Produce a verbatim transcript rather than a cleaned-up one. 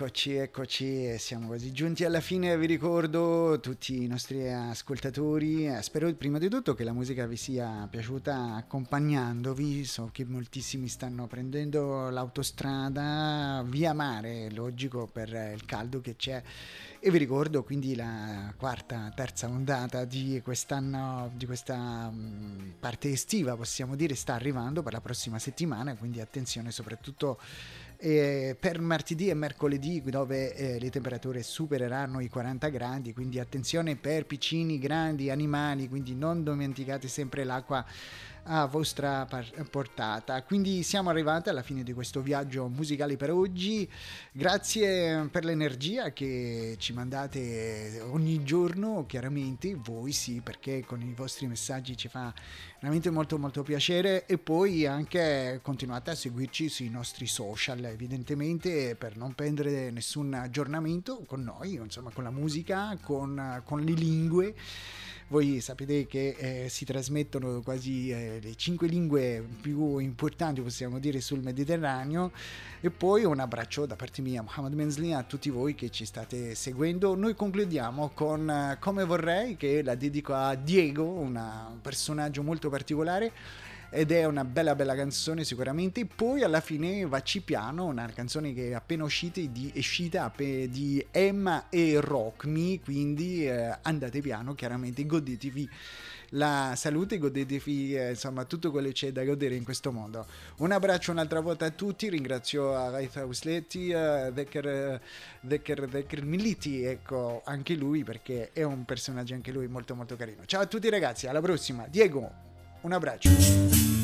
Eccoci, eccoci, siamo quasi giunti alla fine. Vi ricordo tutti i nostri ascoltatori, eh, spero prima di tutto che la musica vi sia piaciuta accompagnandovi. So che moltissimi stanno prendendo l'autostrada via mare, logico per il caldo che c'è, e vi ricordo quindi la quarta, terza ondata di quest'anno, di questa mh, parte estiva, possiamo dire, sta arrivando per la prossima settimana, quindi attenzione soprattutto Eh, per martedì e mercoledì, dove eh, le temperature supereranno i quaranta gradi, quindi attenzione per piccini, grandi, animali, quindi non dimenticate sempre l'acqua a vostra par- portata. Quindi siamo arrivati alla fine di questo viaggio musicale per oggi. Grazie per l'energia che ci mandate ogni giorno, chiaramente voi sì, perché con i vostri messaggi ci fa veramente molto molto piacere, e poi anche continuate a seguirci sui nostri social evidentemente per non perdere nessun aggiornamento con noi, insomma con la musica, con, con le lingue. Voi sapete che eh, si trasmettono quasi eh, le cinque lingue più importanti, possiamo dire, sul Mediterraneo. E poi un abbraccio da parte mia, Mohammed Menzli, a tutti voi che ci state seguendo. Noi concludiamo con uh, Come vorrei, che la dedico a Diego, una, un personaggio molto particolare, ed è una bella bella canzone sicuramente. Poi alla fine Vacci piano, una canzone che è appena uscita di, uscita di Emma e Rock Me, quindi eh, andate piano, chiaramente godetevi la salute, godetevi eh, insomma tutto quello che c'è da godere in questo mondo. Un abbraccio un'altra volta a tutti, ringrazio a Raif Usletti, uh, Decker, Decker, Decker Militi, ecco, anche lui, perché è un personaggio anche lui molto molto carino. Ciao a tutti ragazzi, alla prossima. Diego, un abbraccio.